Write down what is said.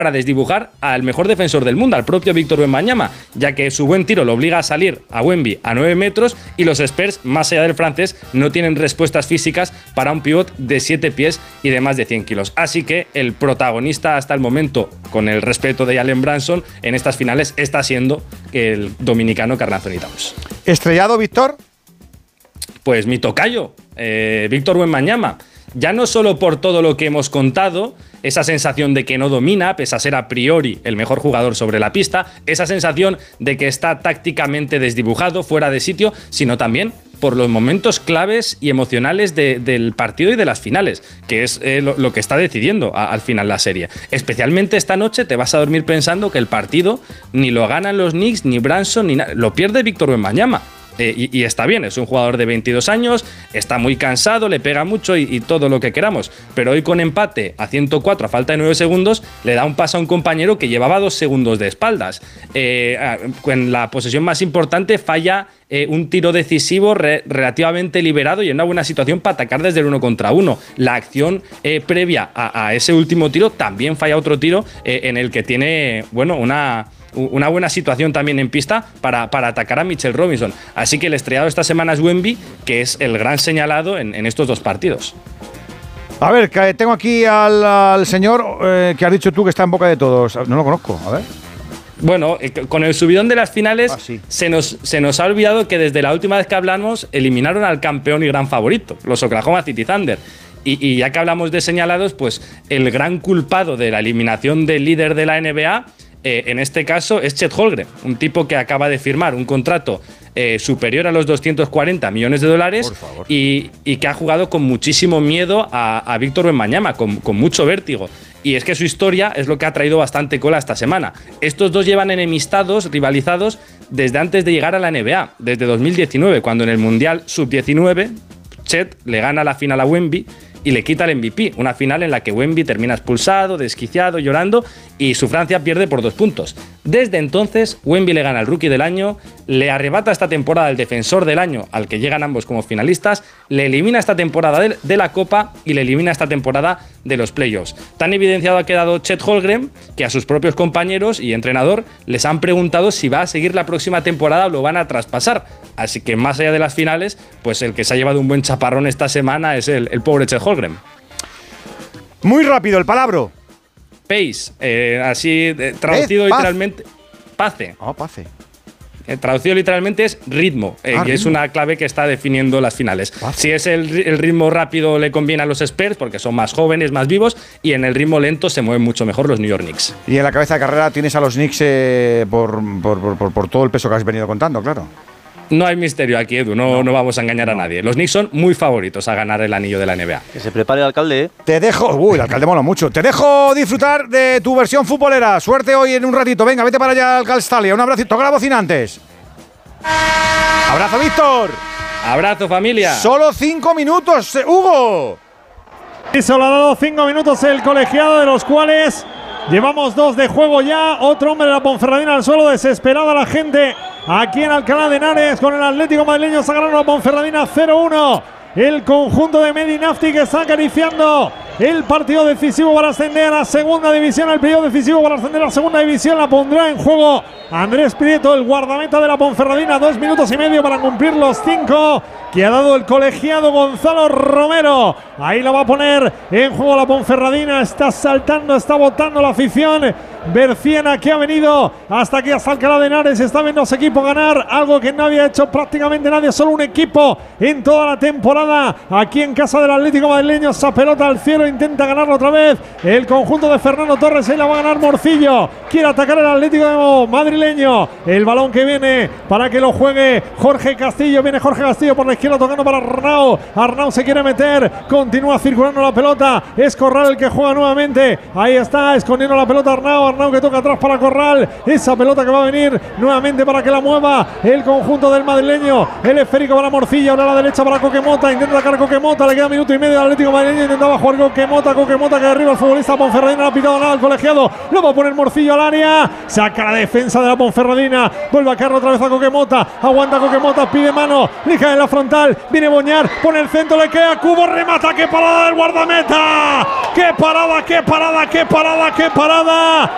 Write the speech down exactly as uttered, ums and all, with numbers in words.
para desdibujar al mejor defensor del mundo, al propio Víctor Wembanyama, ya que su buen tiro lo obliga a salir a Wemby a nueve metros y los Spurs, más allá del francés, no tienen respuestas físicas para un pívot de siete pies y de más de cien kilos. Así que el protagonista hasta el momento, con el respeto de Jalen Brunson, en estas finales está siendo el dominicano Karl Anthony Towns. ¿Estrellado, Víctor? Pues mi tocayo, eh, Víctor Wembanyama. Ya no solo por todo lo que hemos contado, esa sensación de que no domina, pese a ser a priori el mejor jugador sobre la pista, esa sensación de que está tácticamente desdibujado, fuera de sitio, sino también por los momentos claves y emocionales de, del partido y de las finales, que es eh, lo, lo que está decidiendo a, al final la serie. Especialmente esta noche te vas a dormir pensando que el partido ni lo ganan los Knicks, ni Brunson, ni nada, lo pierde Víctor Wembanyama. Eh, y, y está bien, es un jugador de veintidós años, está muy cansado, le pega mucho y, y todo lo que queramos, pero hoy con empate a ciento cuatro a falta de nueve segundos le da un paso a un compañero que llevaba dos segundos de espaldas. Eh, en la posesión más importante falla eh, un tiro decisivo re, relativamente liberado y en una buena situación para atacar desde el uno contra uno. La acción eh, previa a, a ese último tiro también falla otro tiro eh, en el que tiene, bueno, una... una buena situación también en pista para, para atacar a Mitchell Robinson. Así que el estrellado esta semana es Wemby, que es el gran señalado en, en estos dos partidos. A ver, que tengo aquí al, al señor eh, que has dicho tú que está en boca de todos. No lo conozco, a ver. Bueno, eh, con el subidón de las finales ah, sí. se, nos, se nos ha olvidado que desde la última vez que hablamos eliminaron al campeón y gran favorito, los Oklahoma City Thunder. Y, y ya que hablamos de señalados, pues el gran culpado de la eliminación del líder de la N B A, Eh, en este caso es Chet Holmgren, un tipo que acaba de firmar un contrato eh, superior a los doscientos cuarenta millones de dólares y, y que ha jugado con muchísimo miedo a, a Víctor Wembanyama, con, con mucho vértigo. Y es que su historia es lo que ha traído bastante cola esta semana. Estos dos llevan enemistados, rivalizados, desde antes de llegar a la N B A, desde dos mil diecinueve, cuando en el Mundial sub diecinueve Chet le gana la final a Wemby y le quita el M V P, una final en la que Wemby termina expulsado, desquiciado, llorando y su Francia pierde por dos puntos. Desde entonces, Wemby le gana al Rookie del Año, le arrebata esta temporada el Defensor del Año, al que llegan ambos como finalistas, le elimina esta temporada de, de la Copa y le elimina esta temporada de los Playoffs. Tan evidenciado ha quedado Chet Holmgren que a sus propios compañeros y entrenador les han preguntado si va a seguir la próxima temporada o lo van a traspasar. Así que más allá de las finales, pues el que se ha llevado un buen chaparrón esta semana es el, el pobre Chet Holmgren. Muy rápido, el palabro. Pace, eh, así eh, traducido Paz. literalmente, pace. Oh, pace. Eh, traducido literalmente es ritmo, eh, ah, que ritmo. es una clave que está definiendo las finales. Pace. Si es el, el ritmo rápido le conviene a los Spurs porque son más jóvenes, más vivos, y en el ritmo lento se mueven mucho mejor los New York Knicks. Y en la cabeza de carrera tienes a los Knicks eh, por, por, por, por, por todo el peso que has venido contando, claro. No hay misterio aquí, Edu, no, no. no vamos a engañar no. a nadie. Los Knicks son muy favoritos a ganar el anillo de la N B A. Que se prepare el alcalde, ¿eh? Te dejo… Uy, el alcalde mola mucho. Te dejo disfrutar de tu versión futbolera. Suerte hoy en un ratito. Venga, vete para allá al Calstalia. Un abracito. Toca la bocina antes. ¡Abrazo, Víctor! ¡Abrazo, familia! Solo cinco minutos, Hugo. Y solo ha dado cinco minutos el colegiado, de los cuales llevamos dos de juego ya. Otro hombre de la Ponferradina al suelo, desesperada la gente aquí en Alcalá de Henares con el Atlético madrileño. Se ha ganado la Ponferradina cero uno. El conjunto de Medi Nafti, que está acariciando el partido decisivo para ascender a segunda división. El periodo decisivo para ascender a segunda división la pondrá en juego Andrés Prieto, el guardameta de la Ponferradina. Dos minutos y medio para cumplir los cinco que ha dado el colegiado Gonzalo Romero. Ahí lo va a poner en juego la Ponferradina. Está saltando, está botando la afición berciana, que ha venido hasta aquí, hasta Alcalá de Henares. Está viendo a su equipo ganar, algo que no había hecho prácticamente nadie, solo un equipo en toda la temporada aquí en casa del Atlético madrileño. Esa pelota al cielo, intenta ganarlo otra vez el conjunto de Fernando Torres. Ahí la va a ganar Morcillo, quiere atacar el Atlético madrileño. El balón que viene para que lo juegue Jorge Castillo. Viene Jorge Castillo por la izquierda tocando para Arnau. Arnau se quiere meter, continúa circulando la pelota. Es Corral el que juega nuevamente. Ahí está, escondiendo la pelota Arnau. Arnau que toca atrás para Corral. Esa pelota que va a venir nuevamente para que la mueva el conjunto del madrileño. El esférico para Morcillo, ahora a la derecha para Coquemota. Intenta sacar Coquemota, le queda minuto y medio al Atlético madrileño. Intentaba jugar Coquemota, Coquemota que arriba el futbolista Ponferradina. No ha pitado nada al colegiado. Lo va a poner Morcillo al área. Saca la defensa de la Ponferradina. Vuelve a caer otra vez a Coquemota. Aguanta Coquemota, pide mano. Le cae en la frontal. Viene Boñar, pone el centro, le queda Cubo, remata. ¡Qué parada del guardameta! ¡Qué parada, qué parada, qué parada, qué parada!